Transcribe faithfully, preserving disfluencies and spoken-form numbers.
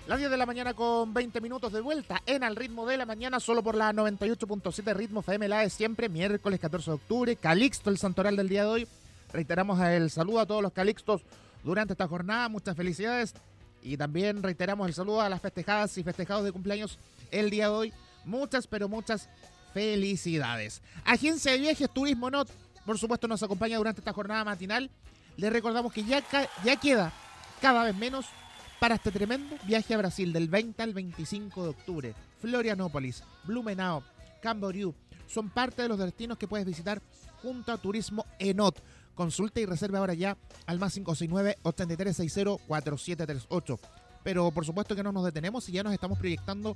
Las diez de la mañana con veinte minutos de vuelta en Al Ritmo de la Mañana, solo por la noventa y ocho punto siete Ritmo F M, la de siempre, miércoles catorce de octubre, Calixto, el santoral del día de hoy. Reiteramos el saludo a todos los calixtos durante esta jornada, muchas felicidades. Y también reiteramos el saludo a las festejadas y festejados de cumpleaños el día de hoy. Muchas, pero muchas felicidades. Agencia de Viajes Turismo Not, por supuesto, nos acompaña durante esta jornada matinal. Les recordamos que ya, ya queda cada vez menos para este tremendo viaje a Brasil del veinte al veinticinco de octubre. Florianópolis, Blumenau, Camboriú son parte de los destinos que puedes visitar junto a Turismo Enot. Consulta y reserva ahora ya al más cinco seis nueve, ocho tres seis cero, cuatro siete tres ocho. Pero por supuesto que no nos detenemos y ya nos estamos proyectando